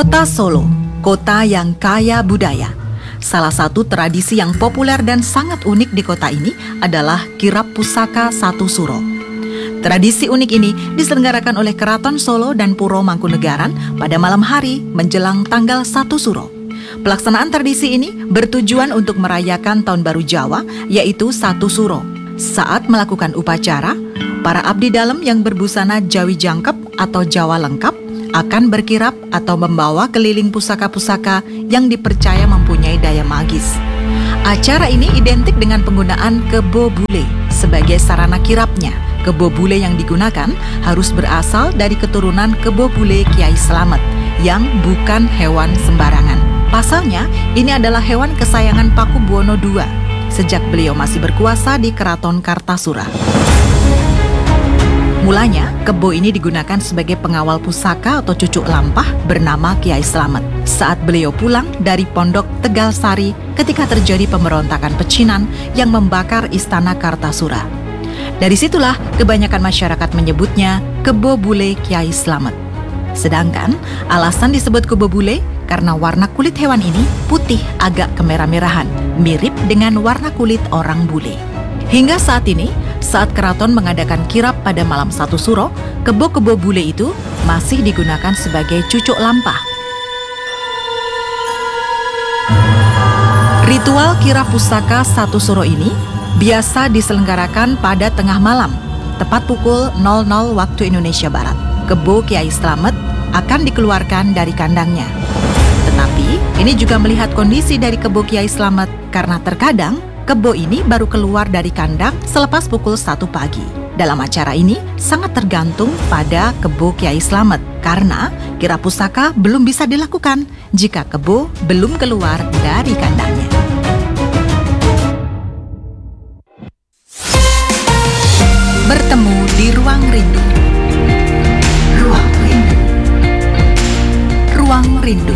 Kota Solo, kota yang kaya budaya. Salah satu tradisi yang populer dan sangat unik di kota ini adalah kirap pusaka Satu Suro. Tradisi unik ini diselenggarakan oleh Keraton Solo dan Puro Mangkunegaran pada malam hari menjelang tanggal 1 Suro. Pelaksanaan tradisi ini bertujuan untuk merayakan Tahun Baru Jawa, yaitu 1 Suro. Saat melakukan upacara, para abdi dalam yang berbusana Jawi Jangkep atau Jawa lengkap akan berkirap atau membawa keliling pusaka-pusaka yang dipercaya mempunyai daya magis. Acara ini identik dengan penggunaan kebo bule sebagai sarana kirapnya. Kebo bule yang digunakan harus berasal dari keturunan kebo bule Kiai Slamet yang bukan hewan sembarangan. Pasalnya, ini adalah hewan kesayangan Paku Buwono II sejak beliau masih berkuasa di Keraton Kartasura. Mulanya, kebo ini digunakan sebagai pengawal pusaka atau cucuk lampah bernama Kiai Slamet. Saat beliau pulang dari Pondok Tegal Sari ketika terjadi pemberontakan pecinan yang membakar istana Kartasura. Dari situlah kebanyakan masyarakat menyebutnya kebo bule Kiai Slamet. Sedangkan alasan disebut kebo bule karena warna kulit hewan ini putih agak kemerah-merahan, mirip dengan warna kulit orang bule. Hingga saat ini, saat keraton mengadakan kirap pada malam 1 Suro, kebo-kebo bule itu masih digunakan sebagai cucuk lampah. Ritual kirap pusaka 1 Suro ini biasa diselenggarakan pada tengah malam, tepat pukul 00 waktu Indonesia Barat. Kebo Kiai Slamet akan dikeluarkan dari kandangnya. Tetapi, ini juga melihat kondisi dari kebo Kiai Slamet karena terkadang kebo ini baru keluar dari kandang selepas pukul 1 pagi. Dalam acara ini sangat tergantung pada kebo Kiai Slamet karena kirap pusaka belum bisa dilakukan jika kebo belum keluar dari kandangnya. Bertemu di Ruang Rindu. Ruang Rindu. Ruang Rindu.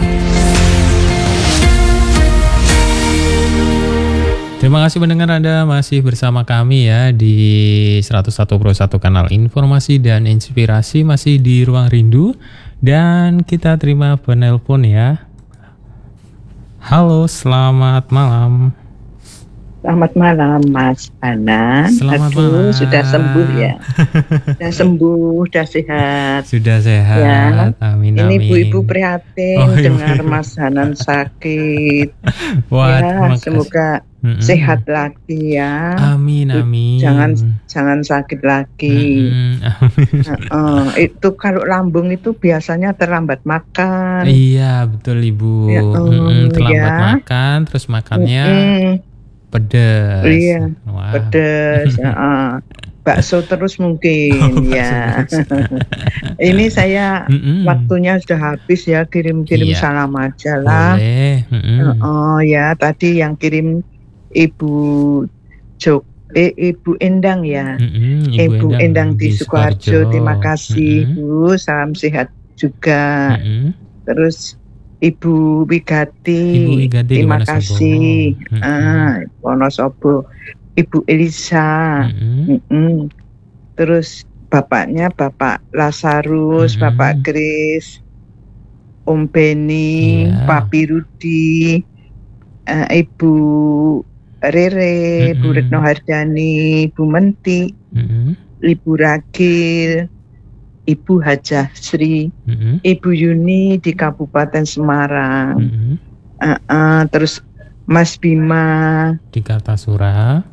Terima kasih pendengar, Anda masih bersama kami ya di 101.1 kanal informasi dan inspirasi, masih di Ruang Rindu, dan kita terima penelpon ya. Halo, selamat malam. Selamat malam Mas Anan. Selamat malam. Sudah sembuh ya? Sudah sembuh, sudah sehat. Sudah sehat, ya. Amin. Ini ibu-ibu prihatin dengar Mas Hanan sakit. Wah, ya, semoga sehat lagi ya. Amin. Jangan sakit lagi. Amin. Itu kalau lambung itu biasanya terlambat makan. Iya betul Ibu. Ya, terlambat makan, terus makannya pedas. Iya, wah. Pedas. Bakso terus mungkin ya. Ini saya waktunya sudah habis ya, kirim-kirim salam aja lah. Boleh. Ya, tadi yang kirim Ibu Endang ya. Ibu Endang di Sukoharjo. Terima kasih Bu, salam sehat juga. Terus Ibu Wigati, terima kasih. Wonosobo. Ibu Elisa. Terus bapaknya Bapak Lazarus, Bapak Grace, Om Beni, Papi Rudi, Ibu Rere, Bu Retno Hardani, Bu Menti, Ibu Ragil, Ibu Hajah Sri, Ibu Yuni di Kabupaten Semarang, terus Mas Bima di Kartasura,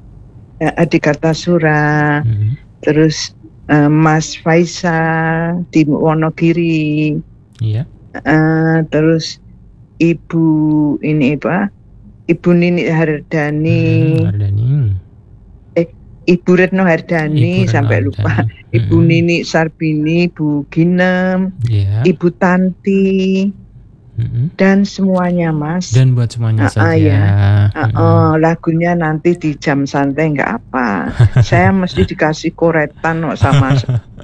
terus Mas Faisal di Wonogiri, terus Ibu Nini Hardani. Ibu Retno Hardani sampai lupa. Ibu Nini Sarbini, Ibu Ginem, Ibu Tanti, dan semuanya Mas. Dan buat semuanya saja. Lagunya nanti di jam santai nggak apa. Saya mesti dikasih koretan kok sama.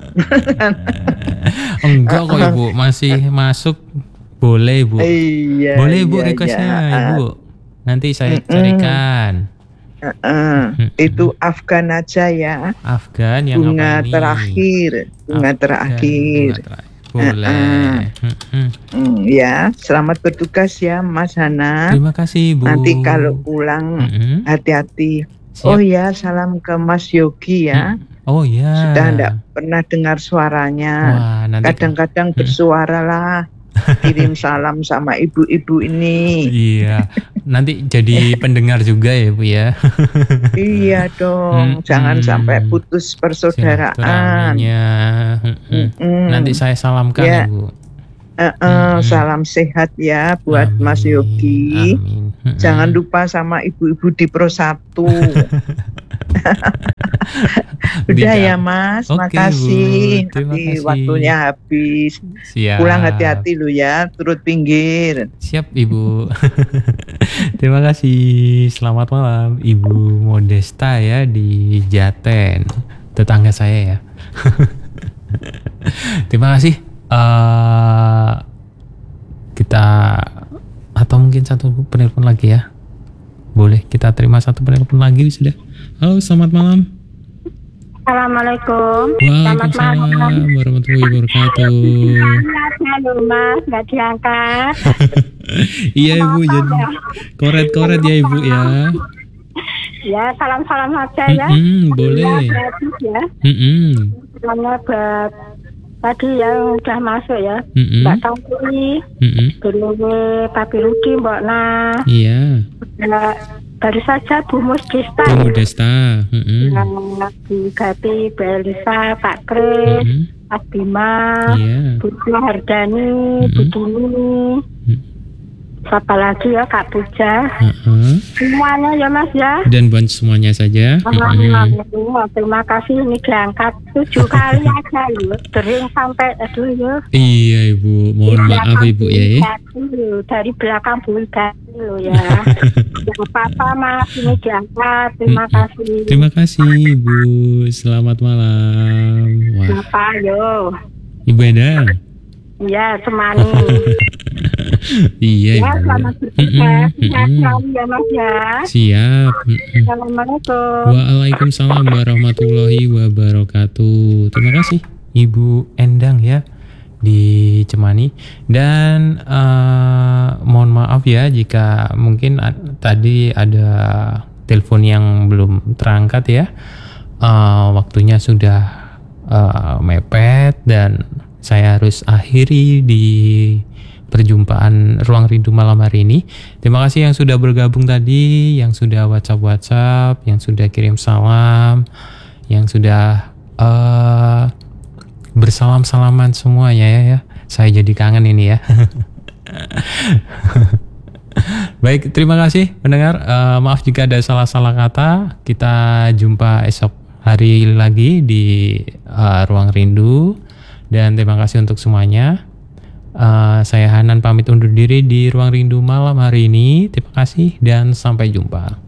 Enggak kok Ibu, masih masuk. Boleh Bu. Boleh Bu requestnya Ibu. Nanti saya carikan. Itu Afgan aja ya. Afgan yang bunga terakhir. Boleh. Ya, selamat bertugas ya Mas Hana. Terima kasih Ibu. Nanti kalau pulang hati-hati. Siap. Oh ya, salam ke Mas Yogi ya. Oh ya. Sudah enggak pernah dengar suaranya. Wah, nanti kadang-kadang bersuara lah. Kirim salam sama ibu-ibu ini. Iya, nanti jadi pendengar juga ya Bu ya. Iya dong, jangan sampai putus persaudaraan. Nanti saya salamkan ya Bu. Salam sehat ya buat Mas Yogi. Amin. Jangan lupa sama ibu-ibu di Pro 1. Udah ya Mas, makasih. Nanti waktunya habis. Siap. Pulang hati-hati lu ya, turut pinggir. Siap Ibu. Terima kasih. Selamat malam Ibu Modesta ya di Jaten, tetangga saya ya. Terima kasih. Kita atau mungkin satu penelpon lagi ya. Boleh kita terima satu penelpon lagi sudah. Halo, selamat malam. Assalamualaikum. Waalaikumsalam warahmatullahi wabarakatuh. Halo Mas, nggak diangkat. Iya Ibu, jadi koret-koret ya Ibu ya. Ya, salam-salam aja ya. Boleh. Ya. Salamnya buat tadi yang udah masuk ya. Mbak Taufi, Dulu Papi Rudi, Mbak Nah. Iya. Baru saja Bu Modesta. Bu Modesta. Bu Gati, Bu Elisa, Pak Kris, Mas Bima, Bu Hardani, Bu Dini. Siapa lagi ya, Kak Puja. Semuanya ya Mas ya. Dan buat semuanya saja. Terima kasih, ini diangkat 7 kali aja loh. Sering sampai aduh ya. Iya Ibu, mohon maaf Ibu ya. Dari belakang Bu Gati loh ya. Jangan apa-apa Mas, ini diangkat. Terima kasih. Terima kasih Ibu. Selamat malam. Wah. Apa yo? Ibu Endang. Iya, semani. Iya ya, Ibu. Selamat bertugas. Siap ya Mas ya. Siap. Assalamualaikum. Waalaikumsalam warahmatullahi wabarakatuh. Terima kasih Ibu Endang ya di Cemani. Dan mohon maaf ya jika mungkin tadi ada telepon yang belum terangkat ya. Waktunya sudah mepet dan saya harus akhiri di perjumpaan Ruang Rindu malam hari ini. Terima kasih yang sudah bergabung tadi, yang sudah WhatsApp, yang sudah kirim salam, yang sudah bersalam-salaman semuanya ya. Saya jadi kangen ini ya. Baik, terima kasih pendengar. Maaf jika ada salah-salah kata. Kita jumpa esok hari lagi di Ruang Rindu. Dan terima kasih untuk semuanya. Saya Hanan pamit undur diri di Ruang Rindu malam hari ini. Terima kasih dan sampai jumpa.